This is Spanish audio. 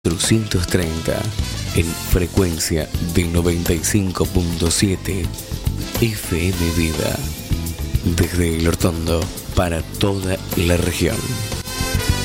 430 en frecuencia de 95.7 FM Vida, desde El Hortondo para toda la región.